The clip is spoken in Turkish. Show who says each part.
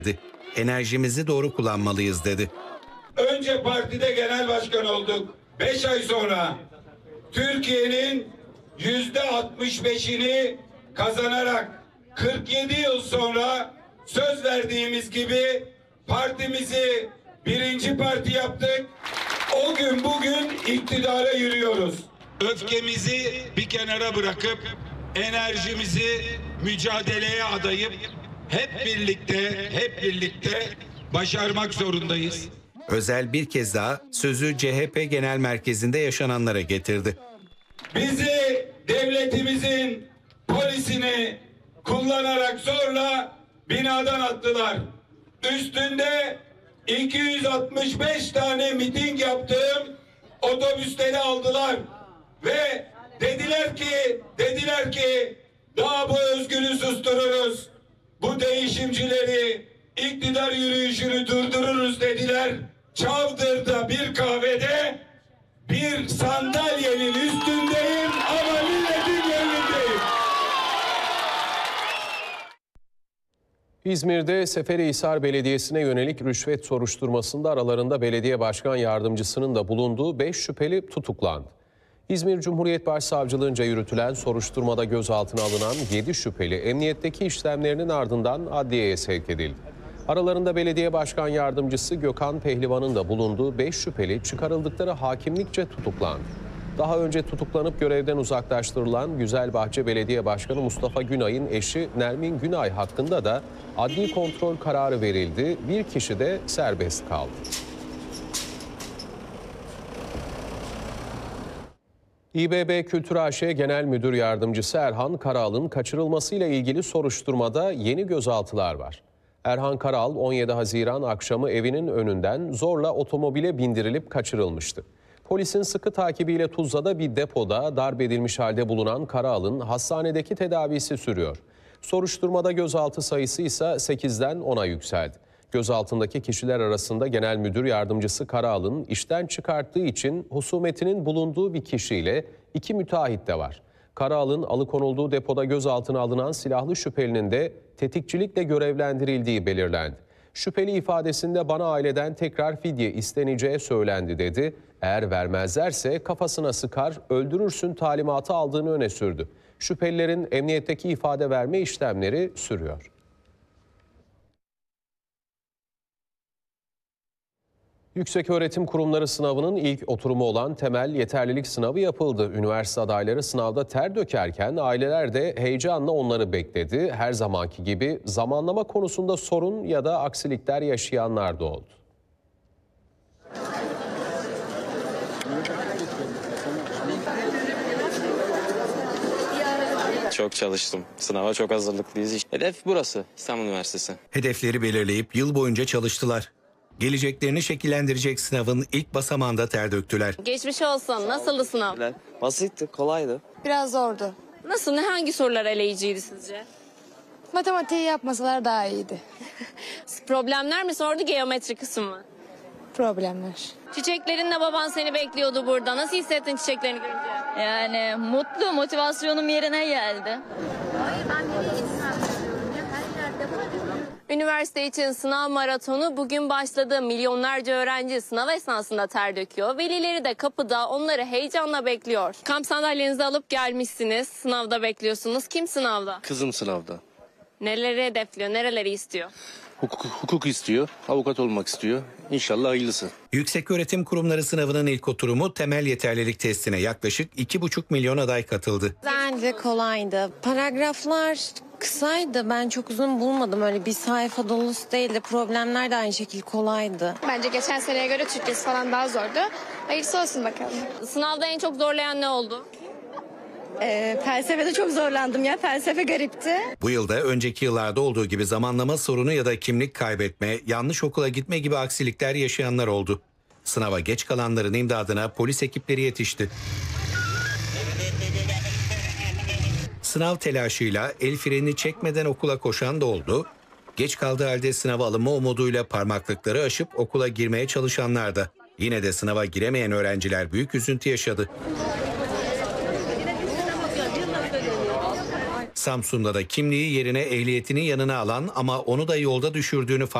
Speaker 1: Enerjimizi doğru kullanmalıyız dedi.
Speaker 2: Önce partide genel başkan olduk. 5 ay sonra Türkiye'nin %65'ini kazanarak 47 yıl sonra söz verdiğimiz gibi partimizi birinci parti yaptık. O gün bugün iktidara yürüyoruz. Öfkemizi bir kenara bırakıp enerjimizi mücadeleye adayıp hep birlikte başarmak zorundayız.
Speaker 1: Özel bir kez daha sözü CHP Genel Merkezi'nde yaşananlara getirdi.
Speaker 2: Bizi devletimizin polisini kullanarak zorla binadan attılar. Üstünde 265 tane miting yaptığım otobüsleri aldılar ve dediler ki daha bu özgürlüğü sustururuz. Bu değişimcileri, iktidar yürüyüşünü durdururuz dediler. Çavdır'da bir kahvede bir sandalyenin üstündeyim ama milletin gönlündeyim.
Speaker 3: İzmir'de Seferihisar Belediyesi'ne yönelik rüşvet soruşturmasında aralarında belediye başkan yardımcısının da bulunduğu 5 şüpheli tutuklandı. İzmir Cumhuriyet Başsavcılığınca yürütülen soruşturmada gözaltına alınan 7 şüpheli emniyetteki işlemlerinin ardından adliyeye sevk edildi. Aralarında belediye başkan yardımcısı Gökhan Pehlivan'ın da bulunduğu 5 şüpheli çıkarıldıkları hakimlikçe tutuklandı. Daha önce tutuklanıp görevden uzaklaştırılan Güzelbahçe Belediye Başkanı Mustafa Günay'ın eşi Nermin Günay hakkında da adli kontrol kararı verildi. Bir kişi de serbest kaldı. İBB Kültür AŞ Genel Müdür Yardımcısı Erhan Karal'ın kaçırılmasıyla ilgili soruşturmada yeni gözaltılar var. Erhan Karal 17 Haziran akşamı evinin önünden zorla otomobile bindirilip kaçırılmıştı. Polisin sıkı takibiyle Tuzla'da bir depoda darp edilmiş halde bulunan Karal'ın hastanedeki tedavisi sürüyor. Soruşturmada gözaltı sayısı ise 8'den 10'a yükseldi. Gözaltındaki kişiler arasında Genel Müdür Yardımcısı Karal'ın işten çıkarttığı için husumetinin bulunduğu bir kişiyle 2 müteahhit de var. Karal'ın alıkonulduğu depoda gözaltına alınan silahlı şüphelinin de tetikçilikle görevlendirildiği belirlendi. Şüpheli ifadesinde bana aileden tekrar fidye isteneceği söylendi dedi. Eğer vermezlerse kafasına sıkar, öldürürsün talimatı aldığını öne sürdü. Şüphelilerin emniyetteki ifade verme işlemleri sürüyor. Yükseköğretim Kurumları sınavının ilk oturumu olan temel yeterlilik sınavı yapıldı. Üniversite adayları sınavda ter dökerken aileler de heyecanla onları bekledi. Her zamanki gibi zamanlama konusunda sorun ya da aksilikler yaşayanlar da oldu.
Speaker 4: Çok çalıştım. Sınava çok hazırlıklıyız. Hedef burası, İstanbul Üniversitesi.
Speaker 1: Hedefleri belirleyip yıl boyunca çalıştılar. Geleceklerini şekillendirecek sınavın ilk basamağında ter döktüler.
Speaker 5: Geçmiş olsun. Nasıldı sınav?
Speaker 4: Basitti, kolaydı.
Speaker 6: Biraz zordu.
Speaker 5: Nasıl? Hangi sorular eleyiciydi sizce?
Speaker 6: Matematiği yapmasalar daha iyiydi.
Speaker 5: Problemler mi sordu, geometri kısmı mı?
Speaker 6: Problemler.
Speaker 5: Çiçeklerinle baban seni bekliyordu burada. Nasıl hissettin çiçeklerini görünce?
Speaker 7: Yani mutlu, motivasyonum yerine geldi.
Speaker 5: Üniversite için sınav maratonu bugün başladı. Milyonlarca öğrenci sınav esnasında ter döküyor. Velileri de kapıda onları heyecanla bekliyor. Kamp sandalyenizi alıp gelmişsiniz. Sınavda bekliyorsunuz. Kim sınavda?
Speaker 8: Kızım sınavda.
Speaker 5: Neleri hedefliyor, nereleri istiyor?
Speaker 8: Hukuk istiyor, avukat olmak istiyor. İnşallah hayırlısı.
Speaker 1: Yükseköğretim Kurumları sınavının ilk oturumu temel yeterlilik testine yaklaşık 2,5 milyon aday katıldı.
Speaker 9: Bence kolaydı. Paragraflar kısaydı. Ben çok uzun bulmadım. Öyle bir sayfa dolusu değildi. Problemler de aynı şekilde kolaydı.
Speaker 6: Bence geçen seneye göre Türkçesi falan daha zordu. Hayırlısı olsun bakalım.
Speaker 5: Sınavda en çok zorlayan ne oldu?
Speaker 9: Felsefede çok zorlandım ya. Felsefe garipti.
Speaker 1: Bu yılda önceki yıllarda olduğu gibi zamanlama sorunu ya da kimlik kaybetme, yanlış okula gitme gibi aksilikler yaşayanlar oldu. Sınava geç kalanların imdadına polis ekipleri yetişti. Sınav telaşıyla el freni çekmeden okula koşan da oldu. Geç kaldığı halde sınava alınma umuduyla parmaklıkları aşıp okula girmeye çalışanlar da. Yine de sınava giremeyen öğrenciler büyük üzüntü yaşadı. Samsun'da da kimliği yerine ehliyetini yanına alan ama onu da yolda düşürdüğünü